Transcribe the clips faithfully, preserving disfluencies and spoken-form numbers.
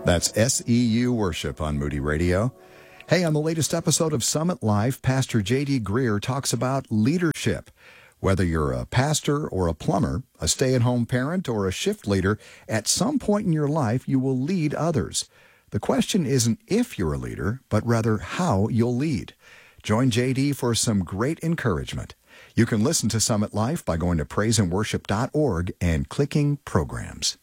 That's S E U Worship on Moody Radio. Hey, on the latest episode of Summit Life, Pastor J D Greer talks about leadership. Whether you're a pastor or a plumber, a stay-at-home parent, or a shift leader, at some point in your life you will lead others. The question isn't if you're a leader, but rather how you'll lead. Join J D for some great encouragement. You can listen to Summit Life by going to praise and worship dot org and clicking Programs.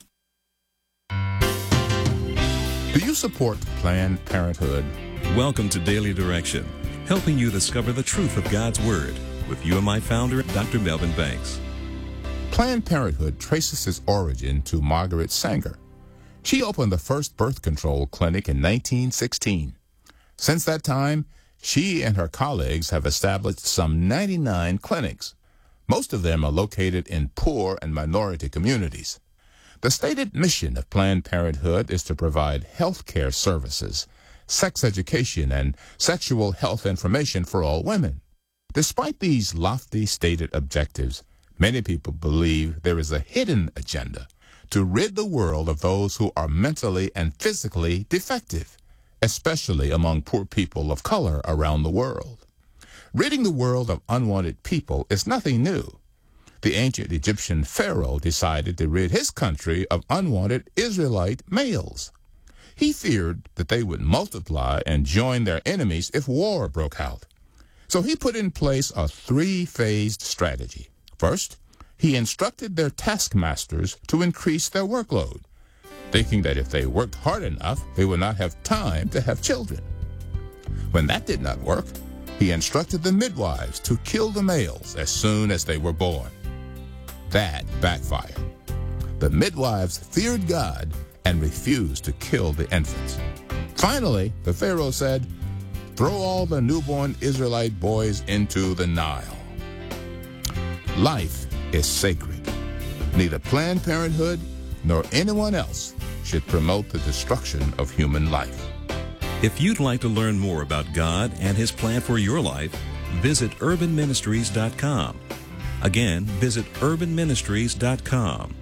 Do you support Planned Parenthood? Welcome to Daily Direction, helping you discover the truth of God's Word with U M I founder, Doctor Melvin Banks. Planned Parenthood traces its origin to Margaret Sanger. She opened the first birth control clinic in nineteen sixteen. Since that time, she and her colleagues have established some ninety-nine clinics. Most of them are located in poor and minority communities. The stated mission of Planned Parenthood is to provide health care services, sex education, and sexual health information for all women. Despite these lofty stated objectives, many people believe there is a hidden agenda to rid the world of those who are mentally and physically defective, especially among poor people of color around the world. Ridding the world of unwanted people is nothing new. The ancient Egyptian pharaoh decided to rid his country of unwanted Israelite males. He feared that they would multiply and join their enemies if war broke out. So he put in place a three-phased strategy. First, he instructed their taskmasters to increase their workload, thinking that if they worked hard enough, they would not have time to have children. When that did not work, he instructed the midwives to kill the males as soon as they were born. That backfired. The midwives feared God and refused to kill the infants. Finally, the Pharaoh said, "Throw all the newborn Israelite boys into the Nile." Life is sacred. Neither Planned Parenthood nor anyone else should promote the destruction of human life. If you'd like to learn more about God and His plan for your life, visit urban ministries dot com. Again, visit urban ministries dot com.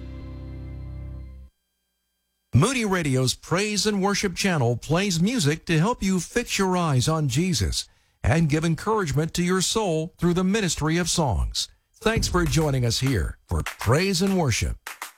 Moody Radio's Praise and Worship channel plays music to help you fix your eyes on Jesus and give encouragement to your soul through the ministry of songs. Thanks for joining us here for Praise and Worship.